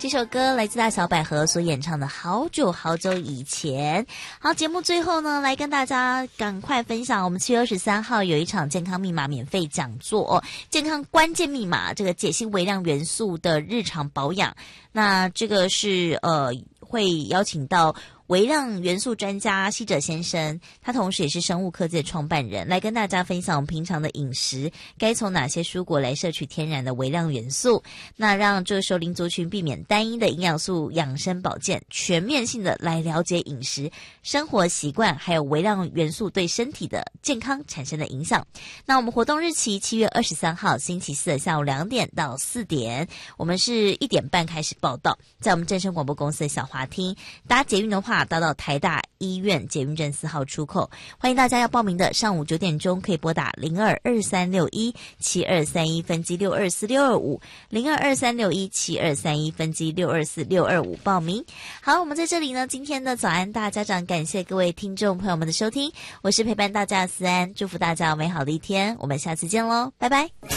这首歌来自大小百合所演唱的《好久好久以前》。好，节目最后呢，来跟大家赶快分享，我们7月23号有一场健康密码免费讲座，健康关键密码，这个解析微量元素的日常保养。那这个是会邀请到微量元素专家西哲先生，他同时也是生物科技的创办人，来跟大家分享我们平常的饮食该从哪些蔬果来摄取天然的微量元素，那让这个熟龄族群避免单一的营养素养生保健，全面性的来了解饮食、生活习惯还有微量元素对身体的健康产生的影响。那我们活动日期7月23号星期四的下午2点到4点，我们是1点半开始报到，在我们正声广播公司的小华厅，搭捷运的话搭到台大医院捷运站4号出口，欢迎大家要报名的，上午9点钟可以拨打0223617231分机624625 0223617231分机624625报名。好，我们在这里呢，今天的早安大家长，感谢各位听众朋友们的收听，我是陪伴大家的思安，祝福大家有美好的一天，我们下次见咯，拜拜。